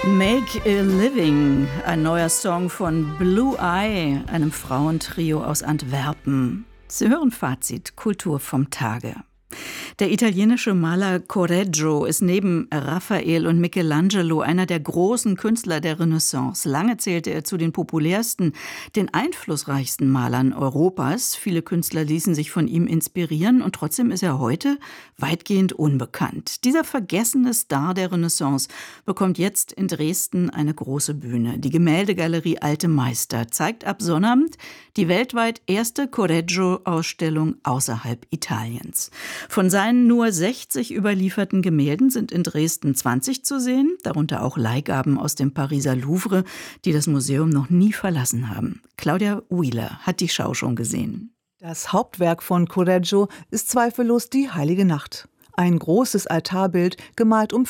Make a Living, ein neuer Song von Blue Eye, einem Frauentrio aus Antwerpen. Sie hören Fazit Kultur vom Tage. Der italienische Maler Correggio ist neben Raphael und Michelangelo einer der großen Künstler der Renaissance. Lange zählte er zu den populärsten, den einflussreichsten Malern Europas. Viele Künstler ließen sich von ihm inspirieren und trotzdem ist er heute weitgehend unbekannt. Dieser vergessene Star der Renaissance bekommt jetzt in Dresden eine große Bühne. Die Gemäldegalerie Alte Meister zeigt ab Sonnabend die weltweit erste Correggio-Ausstellung außerhalb Italiens. Von seinen nur 60 überlieferten Gemälden sind in Dresden 20 zu sehen, darunter auch Leihgaben aus dem Pariser Louvre, die das Museum noch nie verlassen haben. Claudia Wheeler hat die Schau schon gesehen. Das Hauptwerk von Correggio ist zweifellos die Heilige Nacht. Ein großes Altarbild, gemalt um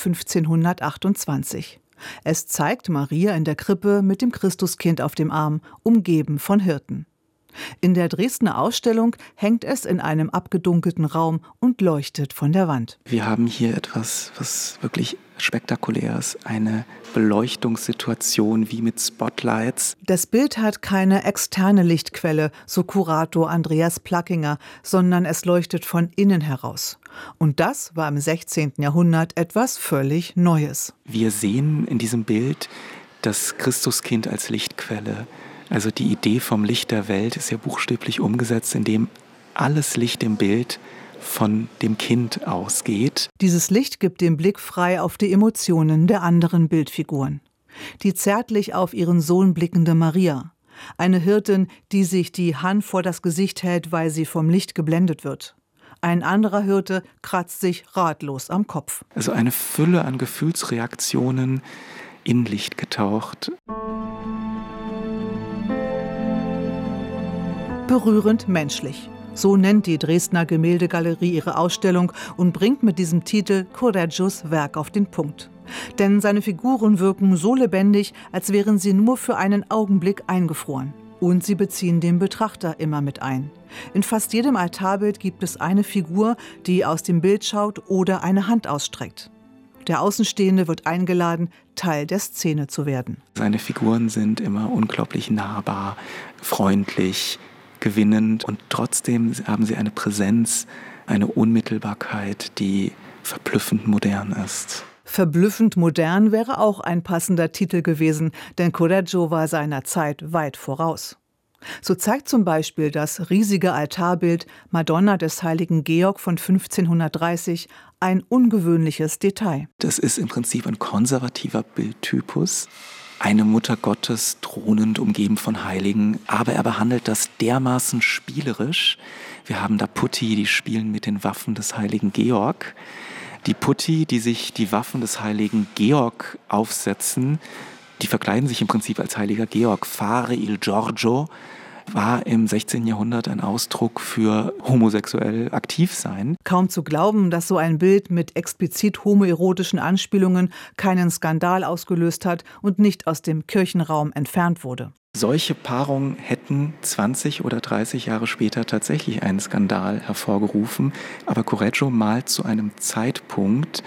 1528. Es zeigt Maria in der Krippe mit dem Christuskind auf dem Arm, umgeben von Hirten. In der Dresdner Ausstellung hängt es in einem abgedunkelten Raum und leuchtet von der Wand. Wir haben hier etwas, was wirklich spektakulär ist, eine Beleuchtungssituation wie mit Spotlights. Das Bild hat keine externe Lichtquelle, so Kurator Andreas Plackinger, sondern es leuchtet von innen heraus. Und das war im 16. Jahrhundert etwas völlig Neues. Wir sehen in diesem Bild das Christuskind als Lichtquelle. Also die Idee vom Licht der Welt ist ja buchstäblich umgesetzt, indem alles Licht im Bild von dem Kind ausgeht. Dieses Licht gibt den Blick frei auf die Emotionen der anderen Bildfiguren. Die zärtlich auf ihren Sohn blickende Maria. Eine Hirtin, die sich die Hand vor das Gesicht hält, weil sie vom Licht geblendet wird. Ein anderer Hirte kratzt sich ratlos am Kopf. Also eine Fülle an Gefühlsreaktionen in Licht getaucht. Berührend menschlich. So nennt die Dresdner Gemäldegalerie ihre Ausstellung und bringt mit diesem Titel Correggios Werk auf den Punkt. Denn seine Figuren wirken so lebendig, als wären sie nur für einen Augenblick eingefroren. Und sie beziehen den Betrachter immer mit ein. In fast jedem Altarbild gibt es eine Figur, die aus dem Bild schaut oder eine Hand ausstreckt. Der Außenstehende wird eingeladen, Teil der Szene zu werden. Seine Figuren sind immer unglaublich nahbar, freundlich, gewinnend und trotzdem haben sie eine Präsenz, eine Unmittelbarkeit, die verblüffend modern ist. Verblüffend modern wäre auch ein passender Titel gewesen, denn Correggio war seiner Zeit weit voraus. So zeigt zum Beispiel das riesige Altarbild Madonna des heiligen Georg von 1530 ein ungewöhnliches Detail. Das ist im Prinzip ein konservativer Bildtypus. Eine Mutter Gottes, thronend, umgeben von Heiligen, aber er behandelt das dermaßen spielerisch. Wir haben da Putti, die spielen mit den Waffen des heiligen Georg. Die Putti, die sich die Waffen des heiligen Georg aufsetzen, die verkleiden sich im Prinzip als heiliger Georg. Fare il Giorgio war im 16. Jahrhundert ein Ausdruck für homosexuell aktiv sein. Kaum zu glauben, dass so ein Bild mit explizit homoerotischen Anspielungen keinen Skandal ausgelöst hat und nicht aus dem Kirchenraum entfernt wurde. Solche Paarungen hätten 20 oder 30 Jahre später tatsächlich einen Skandal hervorgerufen. Aber Correggio malt zu einem Zeitpunkt,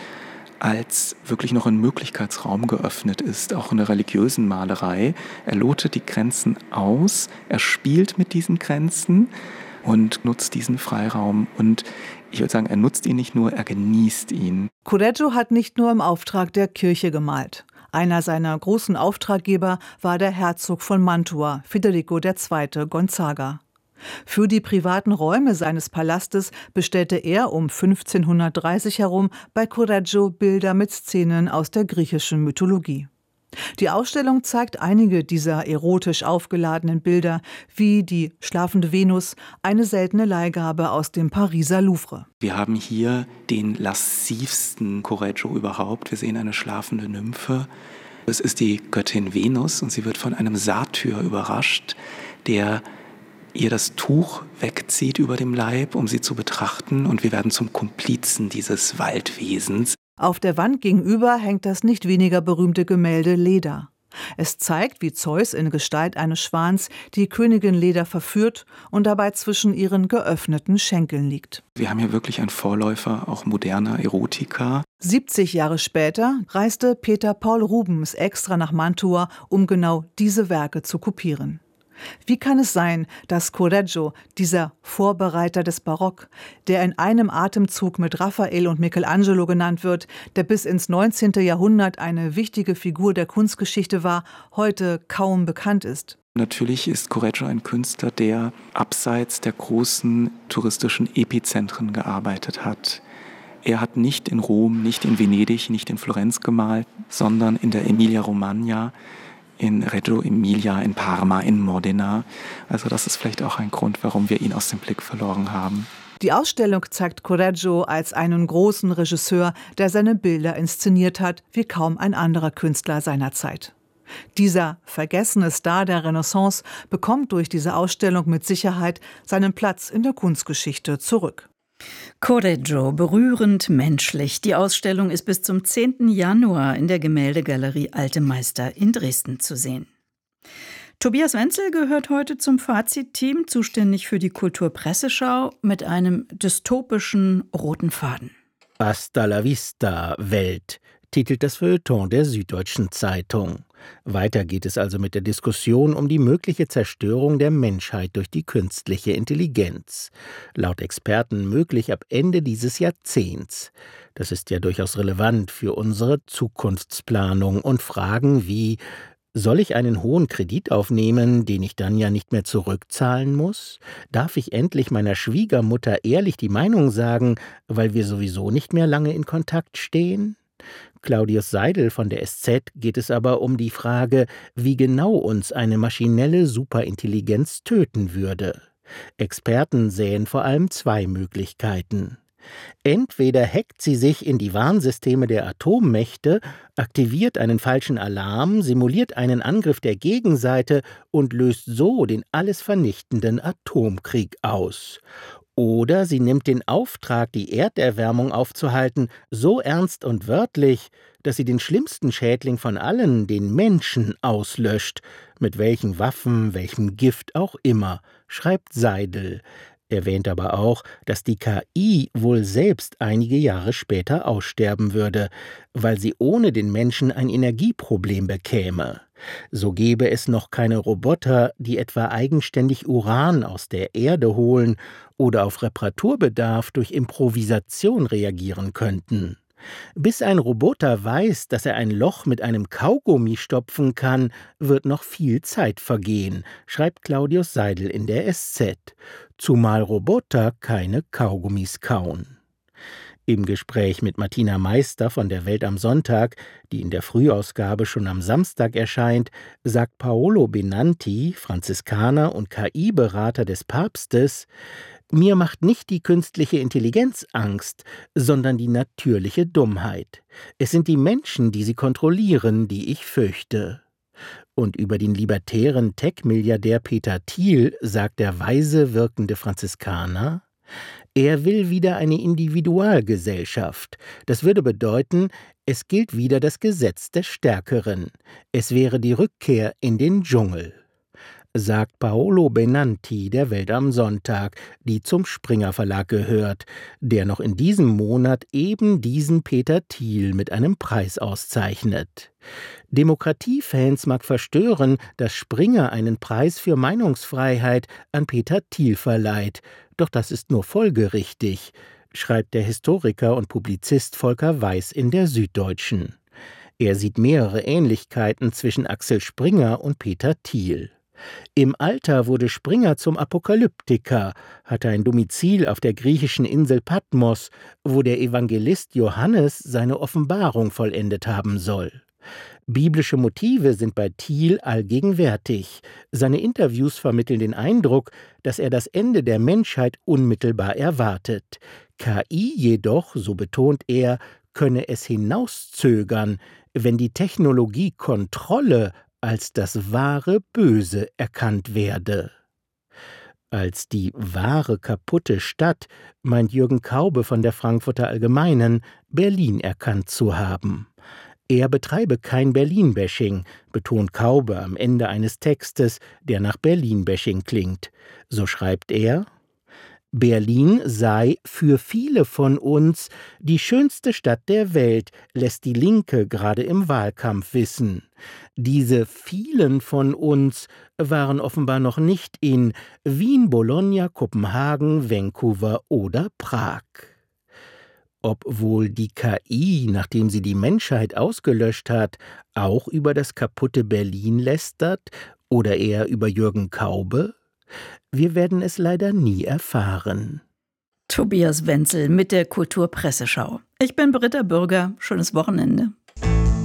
als wirklich noch ein Möglichkeitsraum geöffnet ist, auch in der religiösen Malerei. Er lotet die Grenzen aus, er spielt mit diesen Grenzen und nutzt diesen Freiraum. Und ich würde sagen, er nutzt ihn nicht nur, er genießt ihn. Correggio hat nicht nur im Auftrag der Kirche gemalt. Einer seiner großen Auftraggeber war der Herzog von Mantua, Federico II. Gonzaga. Für die privaten Räume seines Palastes bestellte er um 1530 herum bei Correggio Bilder mit Szenen aus der griechischen Mythologie. Die Ausstellung zeigt einige dieser erotisch aufgeladenen Bilder, wie die schlafende Venus, eine seltene Leihgabe aus dem Pariser Louvre. Wir haben hier den lascivsten Correggio überhaupt. Wir sehen eine schlafende Nymphe. Es ist die Göttin Venus und sie wird von einem Satyr überrascht, der ihr das Tuch wegzieht über dem Leib, um sie zu betrachten, und wir werden zum Komplizen dieses Waldwesens. Auf der Wand gegenüber hängt das nicht weniger berühmte Gemälde Leda. Es zeigt, wie Zeus in Gestalt eines Schwans die Königin Leda verführt und dabei zwischen ihren geöffneten Schenkeln liegt. Wir haben hier wirklich einen Vorläufer auch moderner Erotika. 70 Jahre später reiste Peter Paul Rubens extra nach Mantua, um genau diese Werke zu kopieren. Wie kann es sein, dass Correggio, dieser Vorbereiter des Barock, der in einem Atemzug mit Raphael und Michelangelo genannt wird, der bis ins 19. Jahrhundert eine wichtige Figur der Kunstgeschichte war, heute kaum bekannt ist? Natürlich ist Correggio ein Künstler, der abseits der großen touristischen Epizentren gearbeitet hat. Er hat nicht in Rom, nicht in Venedig, nicht in Florenz gemalt, sondern in der Emilia-Romagna, in Reggio Emilia, in Parma, in Modena. Also das ist vielleicht auch ein Grund, warum wir ihn aus dem Blick verloren haben. Die Ausstellung zeigt Correggio als einen großen Regisseur, der seine Bilder inszeniert hat, wie kaum ein anderer Künstler seiner Zeit. Dieser vergessene Star der Renaissance bekommt durch diese Ausstellung mit Sicherheit seinen Platz in der Kunstgeschichte zurück. Correggio, berührend menschlich. Die Ausstellung ist bis zum 10. Januar in der Gemäldegalerie Alte Meister in Dresden zu sehen. Tobias Wenzel gehört heute zum Fazit-Team, zuständig für die Kulturpresseschau, mit einem dystopischen roten Faden. Hasta la vista, Welt, titelt das Feuilleton der Süddeutschen Zeitung. Weiter geht es also mit der Diskussion um die mögliche Zerstörung der Menschheit durch die künstliche Intelligenz. Laut Experten möglich ab Ende dieses Jahrzehnts. Das ist ja durchaus relevant für unsere Zukunftsplanung und Fragen wie: Soll ich einen hohen Kredit aufnehmen, den ich dann ja nicht mehr zurückzahlen muss? Darf ich endlich meiner Schwiegermutter ehrlich die Meinung sagen, weil wir sowieso nicht mehr lange in Kontakt stehen? Claudius Seidel von der SZ geht es aber um die Frage, wie genau uns eine maschinelle Superintelligenz töten würde. Experten sähen vor allem zwei Möglichkeiten. Entweder hackt sie sich in die Warnsysteme der Atommächte, aktiviert einen falschen Alarm, simuliert einen Angriff der Gegenseite und löst so den alles vernichtenden Atomkrieg aus. Oder sie nimmt den Auftrag, die Erderwärmung aufzuhalten, so ernst und wörtlich, dass sie den schlimmsten Schädling von allen, den Menschen, auslöscht, mit welchen Waffen, welchem Gift auch immer, schreibt Seidel. Erwähnt aber auch, dass die KI wohl selbst einige Jahre später aussterben würde, weil sie ohne den Menschen ein Energieproblem bekäme. So gäbe es noch keine Roboter, die etwa eigenständig Uran aus der Erde holen oder auf Reparaturbedarf durch Improvisation reagieren könnten. Bis ein Roboter weiß, dass er ein Loch mit einem Kaugummi stopfen kann, wird noch viel Zeit vergehen, schreibt Claudius Seidel in der SZ. Zumal Roboter keine Kaugummis kauen. Im Gespräch mit Martina Meister von der Welt am Sonntag, die in der Frühausgabe schon am Samstag erscheint, sagt Paolo Benanti, Franziskaner und KI-Berater des Papstes: Mir macht nicht die künstliche Intelligenz Angst, sondern die natürliche Dummheit. Es sind die Menschen, die sie kontrollieren, die ich fürchte. Und über den libertären Tech-Milliardär Peter Thiel sagt der weise wirkende Franziskaner: Er will wieder eine Individualgesellschaft. Das würde bedeuten, es gilt wieder das Gesetz des Stärkeren. Es wäre die Rückkehr in den Dschungel. Sagt Paolo Benanti der Welt am Sonntag, die zum Springer Verlag gehört, der noch in diesem Monat eben diesen Peter Thiel mit einem Preis auszeichnet. Demokratiefans mag verstören, dass Springer einen Preis für Meinungsfreiheit an Peter Thiel verleiht, doch das ist nur folgerichtig, schreibt der Historiker und Publizist Volker Weiß in der Süddeutschen. Er sieht mehrere Ähnlichkeiten zwischen Axel Springer und Peter Thiel. Im Alter wurde Springer zum Apokalyptiker, hatte ein Domizil auf der griechischen Insel Patmos, wo der Evangelist Johannes seine Offenbarung vollendet haben soll. Biblische Motive sind bei Thiel allgegenwärtig. Seine Interviews vermitteln den Eindruck, dass er das Ende der Menschheit unmittelbar erwartet. KI jedoch, so betont er, könne es hinauszögern, wenn die Technologie Kontrolle als das wahre Böse erkannt werde. Als die wahre kaputte Stadt meint Jürgen Kaube von der Frankfurter Allgemeinen Berlin erkannt zu haben. Er betreibe kein Berlin-Bashing, betont Kaube am Ende eines Textes, der nach Berlin-Bashing klingt. So schreibt er: Berlin sei für viele von uns die schönste Stadt der Welt, lässt die Linke gerade im Wahlkampf wissen. Diese vielen von uns waren offenbar noch nicht in Wien, Bologna, Kopenhagen, Vancouver oder Prag. Ob wohl die KI, nachdem sie die Menschheit ausgelöscht hat, auch über das kaputte Berlin lästert oder eher über Jürgen Kaube? Wir werden es leider nie erfahren. Tobias Wenzel mit der Kulturpresseschau. Ich bin Britta Bürger. Schönes Wochenende.